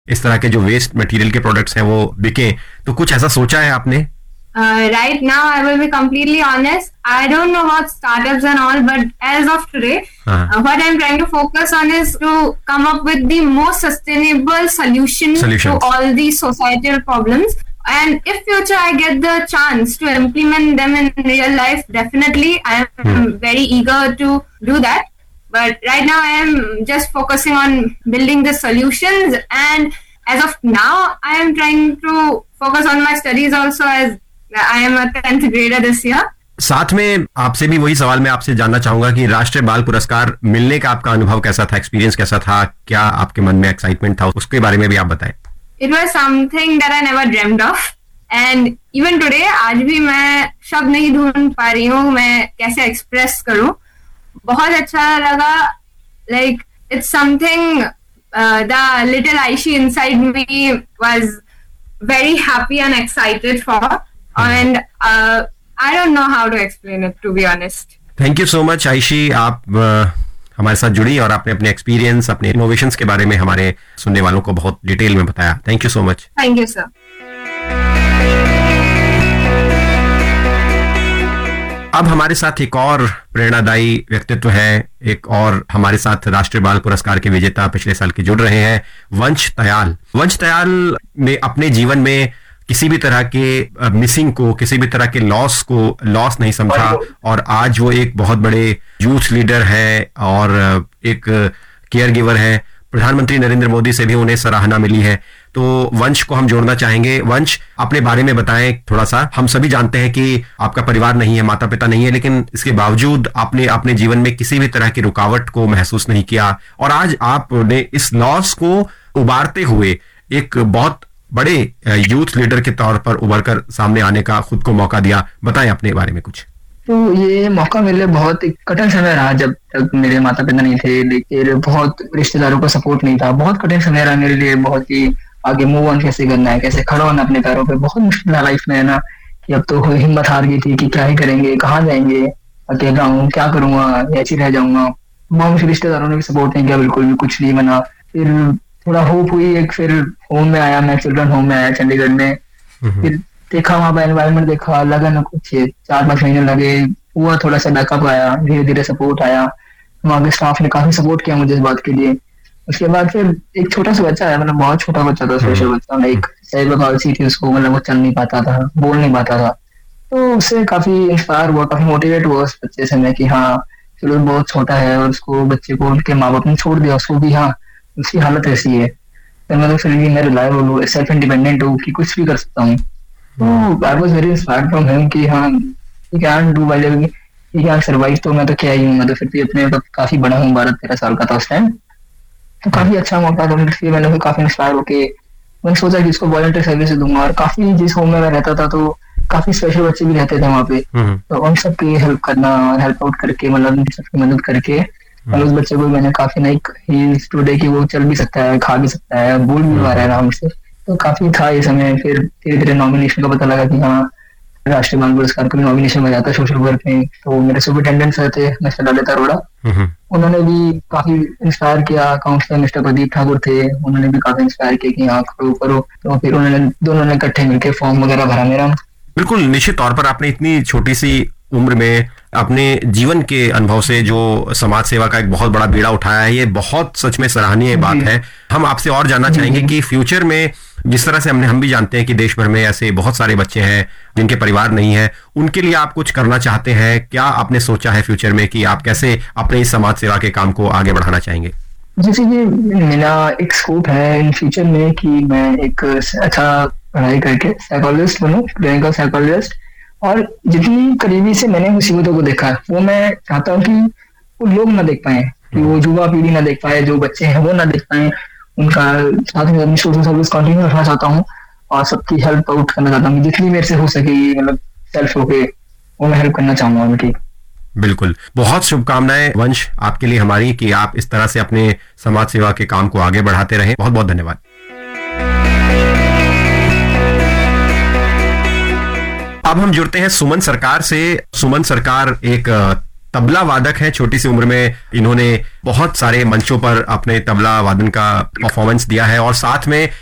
इस तरह के जो वेस्ट मटेरियल के प्रोडक्ट्स हैं वो बिके, तो कुछ ऐसा सोचा है आपने? Right now, I will be completely honest. I don't know about startups and all, but as of today, what I'm trying to focus on is to come up with the most sustainable solutions to all these societal problems. And if future I get the chance to implement them in real life, definitely I am very eager to do that. But right now, I am just focusing on building the solutions. And as of now, I am trying to focus on my studies also, as I am a 10th grader this year. साथ में आपसे भी वही सवाल मैं आपसे जानना चाहूंगा कि राष्ट्रीय बाल पुरस्कार मिलने का आपका अनुभव कैसा था, एक्सपीरियंस कैसा था, क्या आपके मन में एक्साइटमेंट था, उसके बारे में भी आप बताएं। It was something that I never dreamed of, and even today आज भी मैं शब्द नहीं ढूंढ पा रही हूँ मैं कैसे एक्सप्रेस करूँ। बहुत अच्छा लगा, like it's something the little Aishi inside me was very happy and excited for. And I don't know how to explain it, to be honest. Thank you so much, आयशी। आप हमारे साथ जुड़ी और आपने अपने एक्सपीरियंस, अपने इनोवेशंस के बारे में हमारे सुनने वालों को बहुत डिटेल में बताया। Thank you so much. Thank you sir. अब हमारे साथ एक और प्रेरणादायी व्यक्तित्व है, एक और हमारे साथ राष्ट्रीय बाल पुरस्कार के विजेता पिछले साल के जुड़ रहे हैं, वंश तयाल। वंश तयाल ने अपने जीवन में किसी भी तरह के मिसिंग को, किसी भी तरह के लॉस को लॉस नहीं समझा और आज वो एक बहुत बड़े यूथ लीडर है और एक केयर गिवर है। प्रधानमंत्री नरेंद्र मोदी से भी उन्हें सराहना मिली है। तो वंश को हम जोड़ना चाहेंगे। वंश, अपने बारे में बताएं थोड़ा सा। हम सभी जानते हैं कि आपका परिवार नहीं है, माता पिता नहीं है, लेकिन इसके बावजूद आपने अपने जीवन में किसी भी तरह की रुकावट को महसूस नहीं किया और आज आपने इस लॉस को उबारते हुए एक बहुत बड़े यूथ लीडर के तौर पर उभर कर सामने आने का खुद को मौका दिया। बताएं अपने बारे में कुछ। तो ये मौका मेरे लिए बहुत एक कठिन समय रहा, जब तक मेरे माता पिता नहीं थे, लेकिन बहुत रिश्तेदारों का सपोर्ट नहीं था। बहुत कठिन समय रहा मेरे लिए, बहुत ही आगे मूव ऑन कैसे करना है, कैसे खड़ा होना अपने पैरों पे। बहुत मुश्किल है लाइफ में, है ना, कि अब तो हिम्मत हार गई थी कि क्या ही करेंगे, कहाँ जाएंगे, अकेला हूँ, क्या करूंगा, ऐसे रह जाऊंगा। बहुत मुश्किल, रिश्तेदारों ने भी सपोर्ट नहीं किया, बिल्कुल भी कुछ नहीं बना। फिर थोड़ा होप हुई, एक फिर होम में आया, मैं चिल्ड्रन होम में आया चंडीगढ़ में। फिर देखा वहां पर एनवायरनमेंट, देखा, लगा ना कुछ 4-5 महीने लगे, हुआ थोड़ा सा बैकअप आया, धीरे धीरे सपोर्ट आया। वहाँ के स्टाफ ने काफी सपोर्ट किया मुझे इस बात के लिए। उसके बाद फिर एक छोटा सा बच्चा है, मतलब बहुत छोटा बच्चा था, स्पेशल बच्चा, लाइक सेरेब्रल पॉल्सी थी उसको, मतलब वो चल नहीं पाता था, बोल नहीं पाता था। तो उससे काफी इंस्पायर हुआ, काफी मोटिवेट हुआ उस बच्चे से मैं कि हाँ चलो बहुत छोटा है और उसको, बच्चे को उनके माँ बाप ने छोड़ दिया उसको भी, हाँ उसकी हालत ऐसी है, तो मैं तो फिर भी मैं रिलायबल हूँ, सेल्फ इंडिपेंडेंट हूँ कि कुछ भी कर सकता हूँ। तो I was very inspired from him कि हाँ he can do well, he can survive. तो मैं तो क्या ही हूँ, मैं तो फिर भी अपने मतलब काफी बड़ा हूँ, 12-13 साल का था उस टाइम। तो काफी अच्छा मौका था, मैंने काफी इंस्पायर होके मैंने सोचा कि इसको वॉलंटियर सर्विस दूंगा। और काफी जिस होम में मैं रहता था तो काफी स्पेशल बच्चे भी रहते थे वहाँ पे, तो उन सबकी हेल्प करना, हेल्प आउट करके, मतलब सबकी मदद करके, और उस बच्चे को मैंने काफी लाइक ही टुडे कि वो चल भी सकता है, खा भी सकता है, बोल भी पा रहा है आराम से। तो काफी था ये समय। फिर धीरे धीरे नॉमिनेशन का पता लगा कि हाँ राष्ट्रीय बाल पुरस्कार का नॉमिनेशन बना था सोशल वर्क में। तो मेरे सुपरिटेंडेंट सर थे मिस्टर ललिता अरोड़ा, उन्होंने भी काफी इंस्पायर किया। काउंसलर मिस्टर प्रदीप ठाकुर थे, उन्होंने भी काफी इंस्पायर किया कि हाँ करो करो। तो फिर उन्होंने दोनों ने इकट्ठे मिलकर फॉर्म वगैरह भरा मेरा। बिल्कुल, निश्चित तौर पर आपने इतनी छोटी सी उम्र में अपने जीवन के अनुभव से जो समाज सेवा का एक बहुत बड़ा बीड़ा उठाया है, ये बहुत सच में सराहनीय बात है। हम आपसे और जानना चाहेंगे कि फ्यूचर में, जिस तरह से हम भी जानते हैं कि देश भर में ऐसे बहुत सारे बच्चे हैं जिनके परिवार नहीं है, उनके लिए आप कुछ करना चाहते हैं, क्या आपने सोचा है फ्यूचर में कि आप कैसे अपने इस समाज सेवा के काम को आगे बढ़ाना चाहेंगे? जैसे कि मेरा एक स्कोप है इन फ्यूचर में कि मैं एक अच्छा पढ़ाई करके साइकोलॉजिस्ट बनूं, क्लिनिकल साइकोलॉजिस्ट। और जितनी करीबी से मैंने मुसीबतों को देखा है, वो मैं चाहता हूँ कि वो लोग ना देख पाए, कि वो युवा पीढ़ी ना देख पाए, जो बच्चे हैं वो ना देख पाए। उनका साथ में अपनी सोशल सर्विस कंटिन्यू रखना चाहता हूँ और सबकी हेल्प आउट करना चाहता हूँ, जितनी मेरे से हो सके, मतलब सेल्फ होके वो मैं हेल्प करना चाहूंगा उनकी। बिल्कुल, बहुत शुभकामनाएं वंश आपके लिए हमारी कि आप इस तरह से अपने समाज सेवा के काम को आगे बढ़ाते रहें। बहुत बहुत धन्यवाद। अब हम जुड़ते हैं सुमन सरकार से। सुमन सरकार एक तबला वादक हैं, छोटी सी उम्र में इन्होंने बहुत सारे मंचों पर अपने तबला वादन का परफॉर्मेंस दिया है और साथ में